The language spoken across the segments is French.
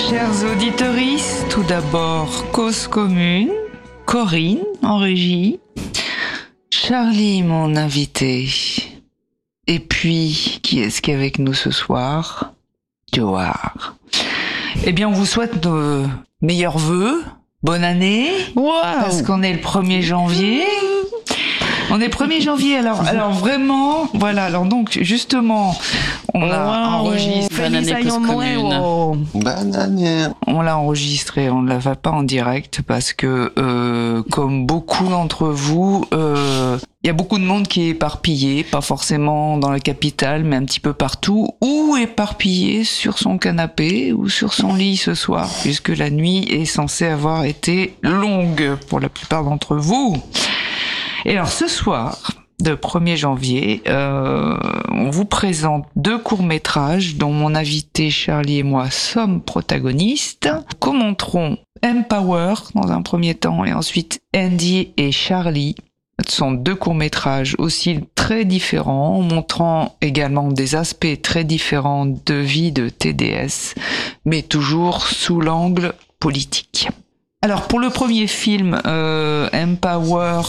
Chers auditeuristes, tout d'abord Cause Commune, Corinne en régie, Charlie mon invité, et puis qui est-ce qui est avec nous ce soir? Johar. Eh bien on vous souhaite nos meilleurs vœux, bonne année, parce qu'on est le 1er janvier. On est 1er janvier, alors vraiment, voilà, alors donc justement, on a enregistré. Bonne année Cause Commune. Bonne année. On l'a enregistré, on ne la va pas en direct parce que, comme beaucoup d'entre vous, il y a beaucoup de monde qui est éparpillé, pas forcément dans la capitale, mais un petit peu partout, ou éparpillé sur son canapé ou sur son lit ce soir, puisque la nuit est censée avoir été longue pour la plupart d'entre vous. Et alors ce soir, de 1er janvier, on vous présente 2 courts-métrages dont mon invité Charlie et moi sommes protagonistes. Commenterons Empower dans un premier temps et ensuite Andy et Charlie. Ce sont 2 courts-métrages aussi très différents, montrant également des aspects très différents de vie de TDS, mais toujours sous l'angle politique. Alors pour le premier film, Empower,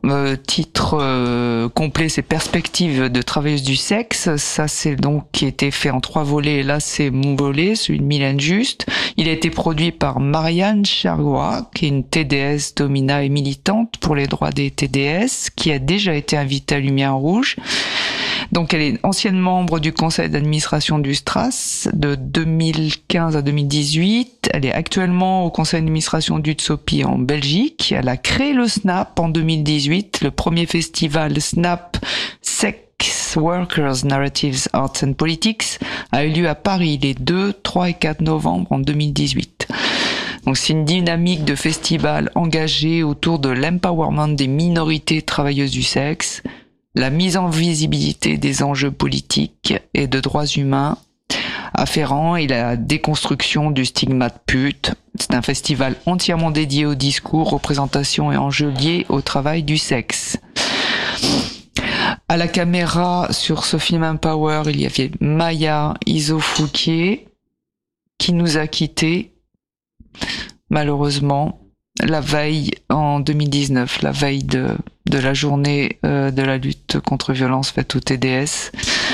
titre complet, c'est Perspectives de travailleuses du sexe. Ça c'est donc qui a été fait en 3 volets. Et là c'est mon volet, celui de Mylène Juste. Il a été produit par Marianne Chargois, qui est une TDS domina et militante pour les droits des TDS, qui a déjà été invitée à Lumière Rouge. Donc elle est ancienne membre du conseil d'administration du Stras de 2015 à 2018. Elle est actuellement au conseil d'administration d'Utsopi en Belgique. Elle a créé le SNAP en 2018, le premier festival SNAP Sex Workers Narratives Arts and Politics a eu lieu à Paris les 2, 3 et 4 novembre en 2018. Donc c'est une dynamique de festival engagée autour de l'empowerment des minorités travailleuses du sexe, la mise en visibilité des enjeux politiques et de droits humains afférents et la déconstruction du stigmate pute. C'est un festival entièrement dédié au discours, représentations et enjeux liés au travail du sexe. À la caméra, sur ce film Empower, il y avait Maya Isofouquier, qui nous a quittés, malheureusement, la veille en 2019, la veille de la journée de la lutte contre violences faites aux TDS.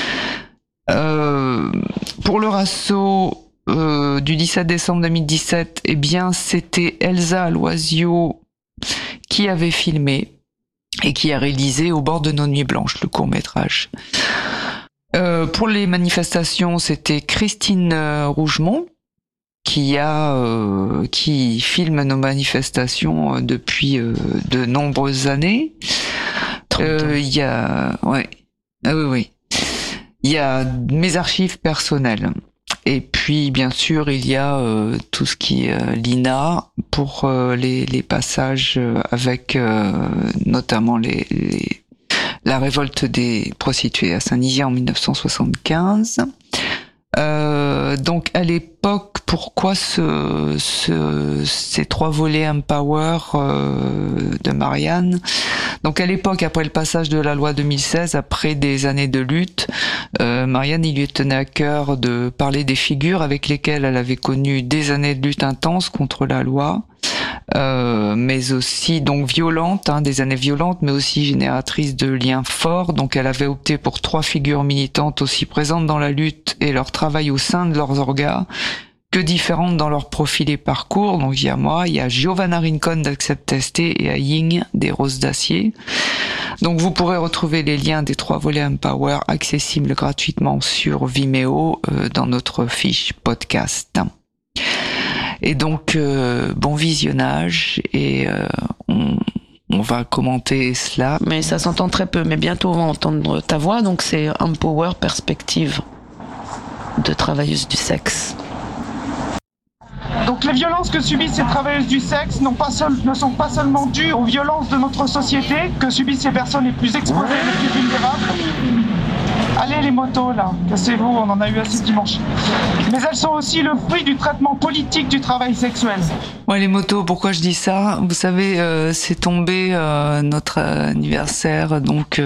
Pour le RASSO du 17 décembre 2017, eh bien, c'était Elsa Loisio qui avait filmé et qui a réalisé Au bord de nos nuits blanches, le court-métrage. Pour les manifestations, c'était Christine Rougemont, qui filme nos manifestations depuis de nombreuses années. Il y a, ouais, oui. Il y a mes archives personnelles. Et puis, bien sûr, il y a tout ce qui est l'INA pour les passages avec notamment la révolte des prostituées à Saint-Nizier en 1975. Donc à l'époque, pourquoi ces 3 volets Empower de Marianne? Donc à l'époque, après le passage de la loi 2016, après des années de lutte, Marianne, il lui tenait à cœur de parler des figures avec lesquelles elle avait connu des années de lutte intense contre la loi, mais aussi donc violentes, des années violentes, mais aussi génératrices de liens forts. Donc elle avait opté pour 3 figures militantes aussi présentes dans la lutte et leur travail au sein de leurs orgas, que différentes dans leur profil et parcours. Donc il y a moi, il y a Giovanna Rincon d'Accept ST et à Ying des Roses d'Acier. Donc vous pourrez retrouver les liens des 3 volets Empower accessibles gratuitement sur Vimeo dans notre fiche podcast. Et donc bon visionnage et on va commenter cela. Mais ça s'entend très peu, mais bientôt on va entendre ta voix, donc c'est Empower Perspective de travailleuses du sexe. Donc les violences que subissent ces travailleuses du sexe ne sont pas seulement dues aux violences de notre société que subissent les personnes les plus exposées, les plus vulnérables. Allez les motos là, cassez-vous, on en a eu assez dimanche. Mais elles sont aussi le fruit du traitement politique du travail sexuel. Ouais, les motos, pourquoi je dis ça? Vous savez, c'est tombé notre anniversaire, donc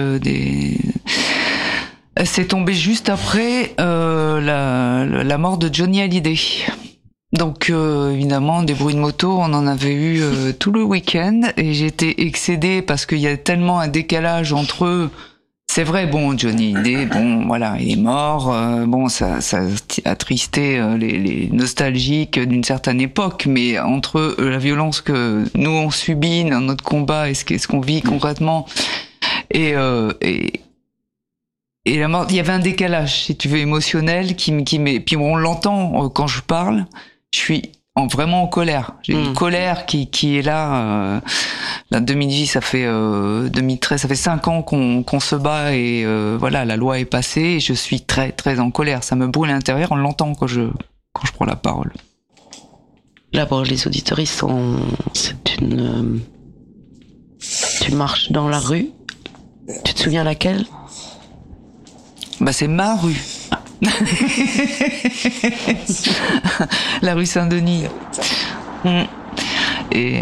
c'est tombé juste après la mort de Johnny Hallyday. Donc évidemment, des bruits de moto, on en avait eu tout le week-end et j'étais excédée parce qu'il y a tellement un décalage entre eux. C'est vrai, bon, Johnny Hallyday, bon, voilà, il est mort. Bon, ça a attristé les nostalgiques d'une certaine époque, mais entre la violence que nous on subit dans notre combat et ce qu'on vit concrètement et la mort, il y avait un décalage, si tu veux, émotionnel puis on l'entend quand je parle. Je suis vraiment en colère. J'ai une colère qui est là. Là, 2010, ça fait 2013, ça fait 5 ans qu'on se bat et voilà, la loi est passée et je suis très très en colère. Ça me brûle à l'intérieur, on l'entend quand je prends la parole. Là, pour les auditeuristes, tu marches dans la rue. Tu te souviens laquelle? Bah, c'est ma rue. La rue Saint-Denis. Et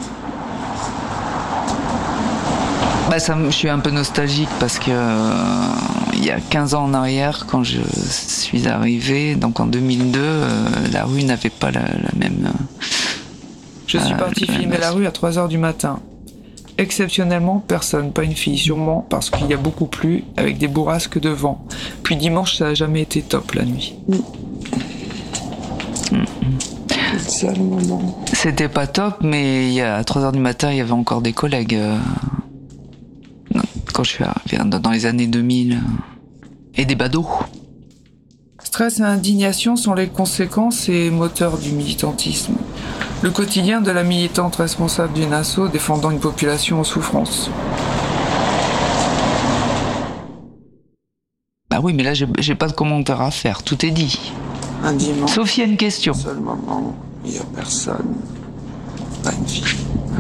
je suis un peu nostalgique parce que il y a 15 ans en arrière, quand je suis arrivé, donc en 2002, la rue n'avait pas la même. Je suis parti filmer la rue à 3h du matin. Exceptionnellement, personne, pas une fille, sûrement parce qu'il y a beaucoup plu, avec des bourrasques de vent. Puis dimanche, ça a jamais été top la nuit. C'est ça le moment. C'était pas top, mais à 3h du matin, il y avait encore des collègues. Quand je suis arrivé dans les années 2000. Et des badauds. Stress et indignation sont les conséquences et moteurs du militantisme. Le quotidien de la militante responsable d'une asso défendant une population en souffrance. Bah oui, mais là, j'ai pas de commentaire à faire. Tout est dit. Un dimanche. Sauf s'il y a une question. Seul moment, il n'y a personne. Pas une fille.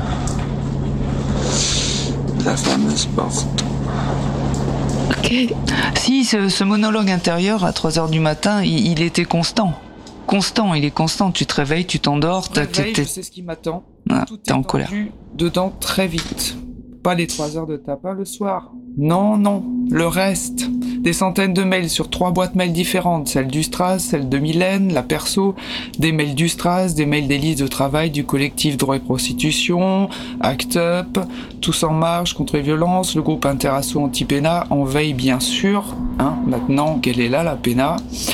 La fameuse porte. Ok. Si, ce monologue intérieur à 3h du matin, il était constant. Il est constant. Tu te réveilles, tu t'endors. Je sais ce qui m'attend. Tout t'es en colère. Dedans très vite. Pas les 3 heures de tapas le soir. Non. Le reste. Des centaines de mails sur 3 boîtes mails différentes. Celle du Stras, celle de Mylène, la perso. Des mails du Stras, des mails des listes de travail du collectif Droit et Prostitution, Act Up, Tous en marche contre les violences, le groupe Interasso Anti-Péna, en veille bien sûr. Maintenant qu'elle est là, la Péna.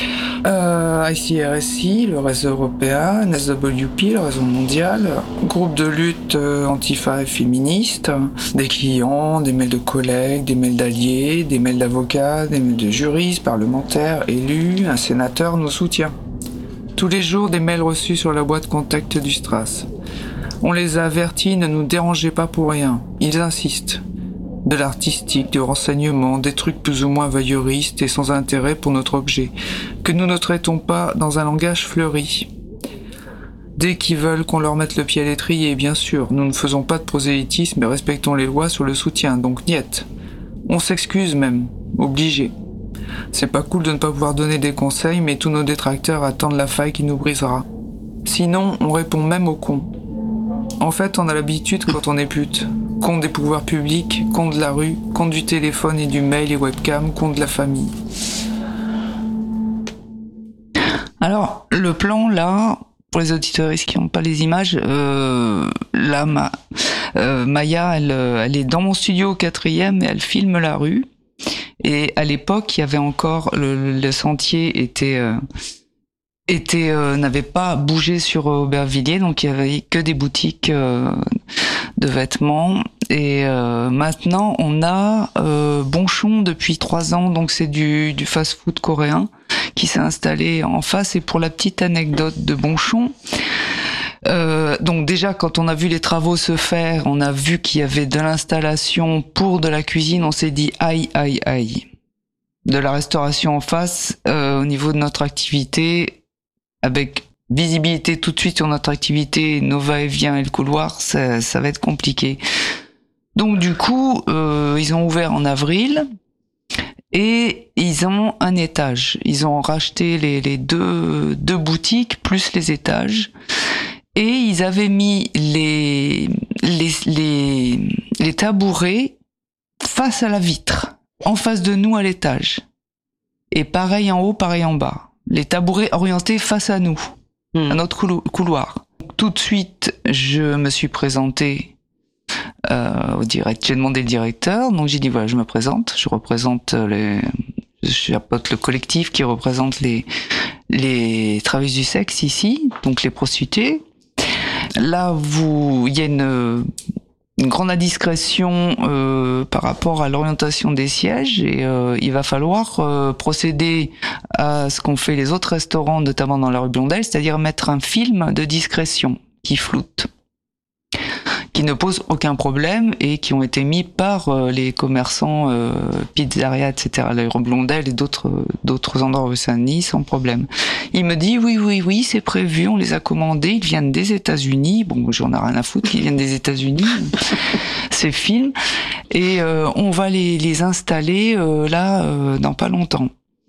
ICRSI, le réseau européen, NSWP, le réseau mondial, groupe de lutte antifa et féministe, des clients, des mails de collègues, des mails d'alliés, des mails d'avocats, des mails de juristes, parlementaires, élus, un sénateur nous soutient. Tous les jours, des mails reçus sur la boîte contact du Stras. On les a avertis, ne nous dérangez pas pour rien. Ils insistent. De l'artistique, du renseignement, des trucs plus ou moins voyeuristes et sans intérêt pour notre objet, que nous ne traitons pas dans un langage fleuri. Dès qu'ils veulent qu'on leur mette le pied à l'étrier, bien sûr, nous ne faisons pas de prosélytisme et respectons les lois sur le soutien, donc niet. On s'excuse même, obligé. C'est pas cool de ne pas pouvoir donner des conseils, mais tous nos détracteurs attendent la faille qui nous brisera. Sinon, on répond même aux cons. En fait, on a l'habitude quand on est pute. Contre des pouvoirs publics, contre de la rue, contre du téléphone et du mail et webcam, contre de la famille. Alors, le plan, là, pour les auditeurs qui n'ont pas les images, là, Maya, elle est dans mon studio au 4e et elle filme la rue. Et à l'époque, il y avait encore, le sentier n'avait pas bougé sur Aubervilliers, donc il y avait que des boutiques de vêtements. Et maintenant, on a Bonchon depuis 3 ans, donc c'est du fast-food coréen qui s'est installé en face. Et pour la petite anecdote de Bonchon, donc déjà quand on a vu les travaux se faire, on a vu qu'il y avait de l'installation pour de la cuisine, on s'est dit aïe. De la restauration en face, au niveau de notre activité, avec visibilité tout de suite sur notre activité, nos va-et-vient et le couloir, ça va être compliqué. Donc du coup, ils ont ouvert en avril et ils ont un étage. Ils ont racheté les deux boutiques plus les étages et ils avaient mis les tabourets face à la vitre, en face de nous à l'étage. Et pareil en haut, pareil en bas. Les tabourets orientés face à nous. un autre couloir. Tout de suite, je me suis présentée au direct. J'ai demandé le directeur, donc j'ai dit voilà, je me présente, je représente je chapeaute le collectif qui représente les travailleuses du sexe ici, donc les prostituées. Là, il y a une grande indiscrétion par rapport à l'orientation des sièges et il va falloir procéder à ce qu'ont fait les autres restaurants, notamment dans la rue Blondel, c'est-à-dire mettre un film de discrétion qui floute, qui ne pose aucun problème et qui ont été mis par les commerçants pizzerias, etc. La rue Blondel et d'autres endroits rue Saint-Denis sans problème. Il me dit oui, c'est prévu, on les a commandés, ils viennent des États-Unis. Bon, j'en ai rien à foutre qu'ils viennent des États-Unis, ces films, et on va les installer dans pas longtemps.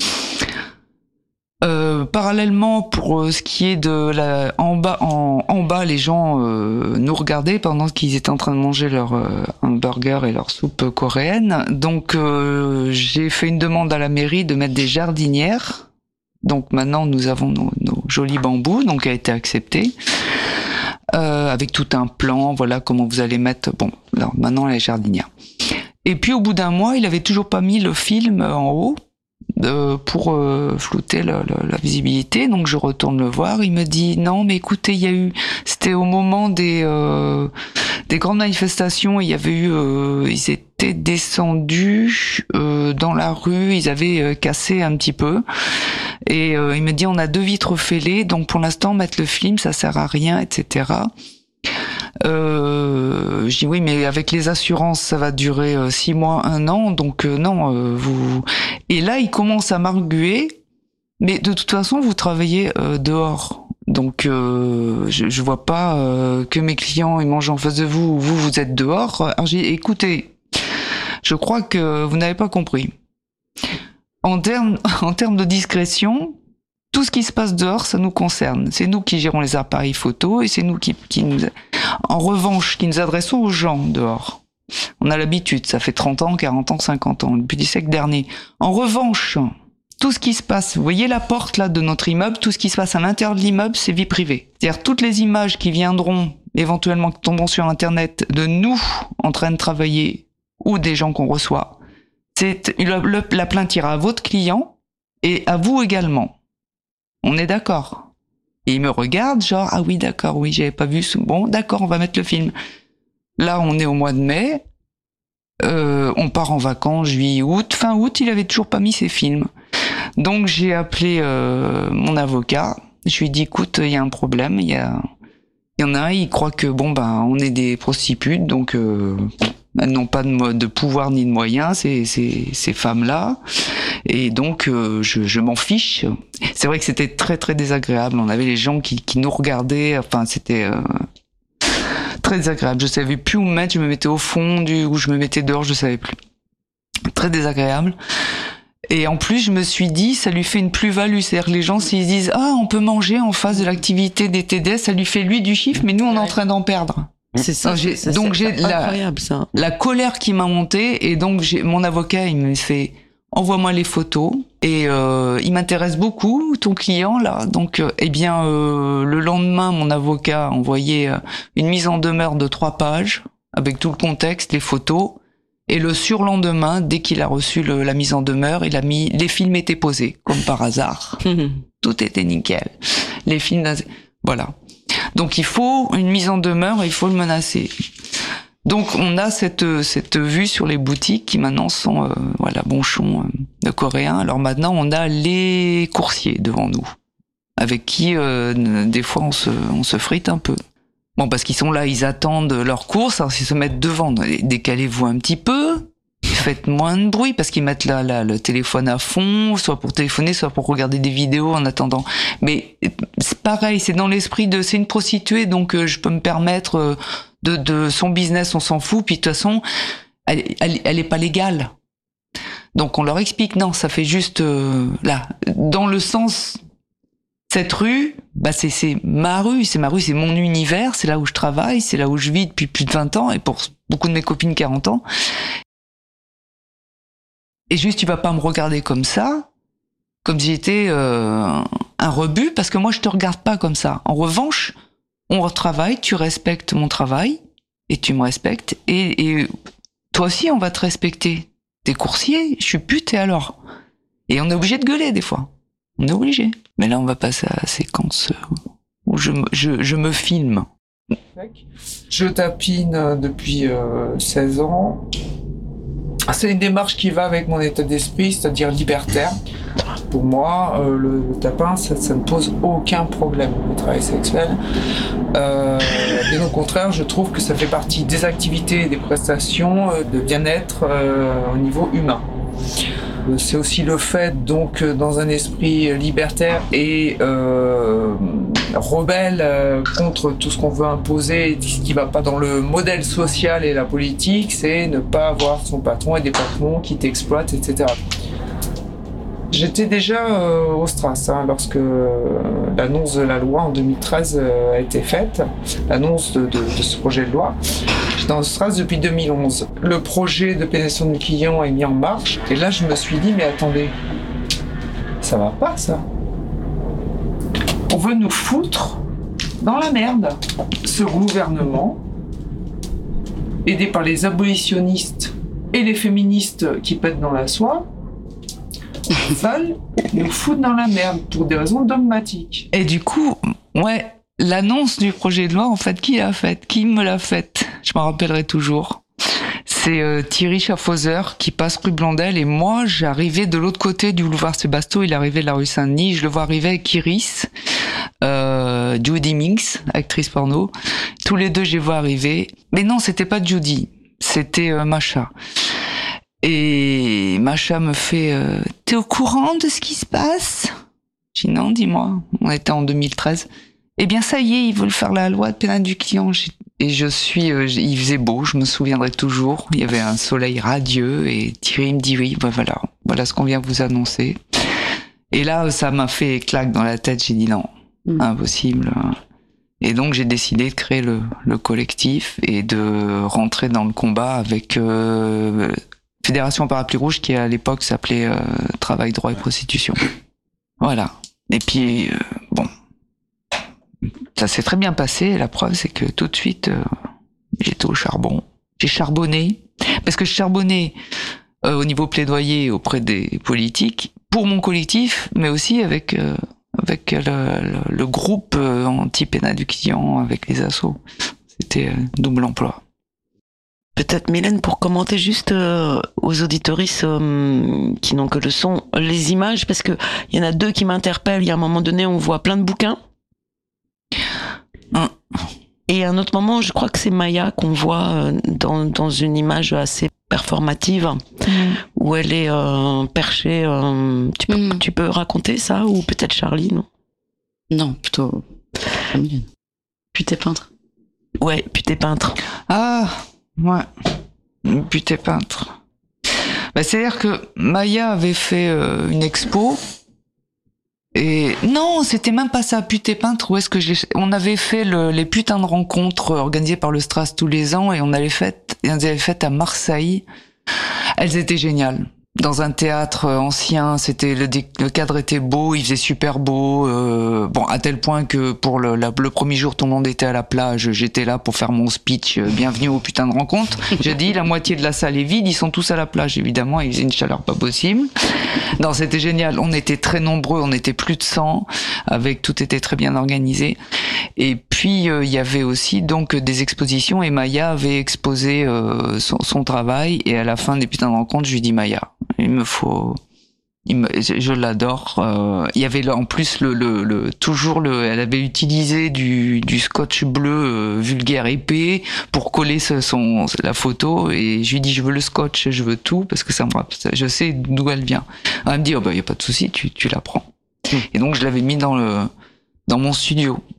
Parallèlement, pour ce qui est de en bas, les gens nous regardaient pendant qu'ils étaient en train de manger leur hamburger et leur soupe coréenne. Donc, j'ai fait une demande à la mairie de mettre des jardinières. Donc maintenant, nous avons nos jolis bambous, donc a été accepté. Avec tout un plan, voilà comment vous allez mettre. Bon, alors maintenant les jardinières. Et puis au bout d'un mois, il avait toujours pas mis le film en haut. Pour flouter la visibilité, donc je retourne le voir. Il me dit non, mais écoutez, c'était au moment des grandes manifestations. Il y avait ils étaient descendus dans la rue, ils avaient cassé un petit peu. Et il me dit on a 2 vitres fêlées, donc pour l'instant mettre le film ça sert à rien, etc. Je dis oui, mais avec les assurances, ça va durer 6 mois, 1 an, donc non, vous... Et là, il commence à m'arguer, mais de toute façon, vous travaillez dehors. Donc, je vois pas que mes clients, ils mangent en face de vous, vous êtes dehors. Alors j'ai dit, écoutez, je crois que vous n'avez pas compris. En termes de discrétion, tout ce qui se passe dehors, ça nous concerne. C'est nous qui gérons les appareils photo et c'est nous qui nous... En revanche, qui nous adressons aux gens dehors. On a l'habitude, ça fait 30 ans, 40 ans, 50 ans, depuis le siècle dernier. En revanche, tout ce qui se passe, vous voyez la porte là de notre immeuble, tout ce qui se passe à l'intérieur de l'immeuble, c'est vie privée. C'est-à-dire toutes les images qui viendront, éventuellement qui tomberont sur Internet, de nous en train de travailler ou des gens qu'on reçoit, la plainte ira à votre client et à vous également. On est d'accord? Et il me regarde, genre, ah oui, d'accord, oui, j'avais pas vu ce... Bon, d'accord, on va mettre le film. Là, on est au mois de mai, on part en vacances, juillet, août. Fin août, il avait toujours pas mis ses films. Donc, j'ai appelé mon avocat. Je lui ai dit, écoute, il y a un problème, il y en a un, il croit que, on est des prostituées, donc elles n'ont pas de pouvoir ni de moyens, ces femmes-là. Et donc, je m'en fiche. C'est vrai que c'était très, très désagréable. On avait les gens qui nous regardaient. Enfin, c'était très désagréable. Je savais plus où me mettre. Je me mettais au fond ou je me mettais dehors, je savais plus. Très désagréable. Et en plus, je me suis dit, ça lui fait une plus-value. C'est-à-dire que les gens, s'ils disent, on peut manger en face de l'activité des TDS, ça lui fait lui du chiffre, mais nous, on est en train d'en perdre. C'est ça. Donc j'ai incroyable, ça. La colère qui m'a monté, et donc mon avocat, il me fait, envoie-moi les photos, et il m'intéresse beaucoup, ton client là. Donc le lendemain, mon avocat a envoyé une mise en demeure de 3 pages avec tout le contexte, les photos. Et le surlendemain, dès qu'il a reçu la mise en demeure, les films étaient posés, comme par hasard. Tout était nickel. Les films, voilà. Donc il faut une mise en demeure et il faut le menacer. Donc on a cette vue sur les boutiques qui maintenant sont bonchons de coréens. Alors maintenant on a les coursiers devant nous, avec qui des fois on se frite un peu. Bon, parce qu'ils sont là, ils attendent leur course, alors s'ils se mettent devant, décalez-vous un petit peu, faites moins de bruit, parce qu'ils mettent le téléphone à fond, soit pour téléphoner, soit pour regarder des vidéos en attendant. Mais c'est pareil, c'est dans l'esprit c'est une prostituée, donc je peux me permettre de son business, on s'en fout, puis de toute façon, elle est pas légale. Donc on leur explique, non, ça fait juste dans le sens... Cette rue, c'est ma rue, c'est mon univers, c'est là où je travaille, c'est là où je vis depuis plus de 20 ans, et pour beaucoup de mes copines 40 ans. Et juste, tu vas pas me regarder comme ça, comme si j'étais un rebut, parce que moi, je te regarde pas comme ça. En revanche, on retravaille, tu respectes mon travail, et tu me respectes, et toi aussi, on va te respecter. T'es coursier, je suis pute, et alors? Et on est obligé de gueuler, des fois. On est obligé. Mais là, on va passer à la séquence où je me filme. Je tapine depuis 16 ans. C'est une démarche qui va avec mon état d'esprit, c'est-à-dire libertaire. Pour moi, le tapin, ça ne pose aucun problème, le travail sexuel. Bien au contraire, je trouve que ça fait partie des activités et des prestations de bien-être au niveau humain. C'est aussi le fait, donc, dans un esprit libertaire et rebelle contre tout ce qu'on veut imposer, ce qui ne va pas dans le modèle social et la politique, c'est ne pas avoir son patron et des patrons qui t'exploitent, etc. J'étais déjà au Stras lorsque l'annonce de la loi en 2013 a été faite, l'annonce de ce projet de loi. J'étais au Stras depuis 2011. Le projet de pénétration du client est mis en marche et là je me suis dit mais attendez, ça va pas ça. On veut nous foutre dans la merde. Ce gouvernement, aidé par les abolitionnistes et les féministes qui pètent dans la soie, veulent nous foutre dans la merde pour des raisons dogmatiques. Et du coup, ouais, l'annonce du projet de loi, en fait, qui l'a faite? Qui me l'a faite? Je m'en rappellerai toujours. C'est Thierry Schaffhauser qui passe rue Blondel et moi, j'arrivais de l'autre côté du boulevard Sébasto, il arrivait de la rue Saint-Denis, je le vois arriver avec Iris, Judy Minks, actrice porno. Tous les deux, je les vois arriver. Mais non, c'était pas Judy, c'était Macha. Et Macha me fait t'es au courant de ce qui se passe? J'ai dit non, dis-moi. On était en 2013. Eh bien, ça y est, ils veulent faire la loi de pénal du client. Et il faisait beau, je me souviendrai toujours. Il y avait un soleil radieux et Thierry me dit oui, voilà ce qu'on vient vous annoncer. Et là, ça m'a fait claque dans la tête. J'ai dit non, impossible. Et donc, j'ai décidé de créer le collectif et de rentrer dans le combat avec Fédération Parapluie Rouge qui à l'époque s'appelait Travail, Droit et Prostitution. Voilà. Et puis, bon, ça s'est très bien passé. La preuve, c'est que tout de suite, j'étais au charbon. J'ai charbonné. Parce que je charbonnais au niveau plaidoyer auprès des politiques, pour mon collectif, mais aussi avec le groupe anti-pénal du client, avec les assos. C'était double emploi. Peut-être Mylène, pour commenter juste aux auditoristes qui n'ont que le son, les images, parce que il y en a deux qui m'interpellent. Il y a un moment donné, on voit plein de bouquins. Et à un autre moment, je crois que c'est Maya qu'on voit dans une image assez performative, où elle est perchée. Tu peux raconter ça, ou peut-être Charlie, non? Non, plutôt Mylène. Puis t'es peintre. Ouais, puis t'es peintre. Ah, ouais. Puis t'es peintre. Bah, c'est-à-dire que Maya avait fait une expo. Et non, c'était même pas ça, Putain peintre. Où est-ce que on avait fait les putains de rencontres organisées par le Stras tous les ans et on avait fait à Marseille. Elles étaient géniales. Dans un théâtre ancien, c'était le cadre était beau, il faisait super beau. Bon, à tel point que pour le premier jour, tout le monde était à la plage. J'étais là pour faire mon speech. Bienvenue au putain de rencontre. J'ai dit, la moitié de la salle est vide, ils sont tous à la plage, évidemment. Il faisait une chaleur pas possible. Non, c'était génial. On était très nombreux, on était plus de 100. Tout était très bien organisé. Et puis il y avait aussi donc des expositions et Maya avait exposé son travail. Et à la fin des putains de rencontres, je lui dis Maya. Je l'adore. Il y avait là en plus elle avait utilisé du scotch bleu vulgaire épais pour coller la photo et je lui dis je veux le scotch, je veux tout parce que je sais d'où elle vient. Elle me dit oh bah y a pas de souci, tu la prends. Et donc je l'avais mis dans mon studio.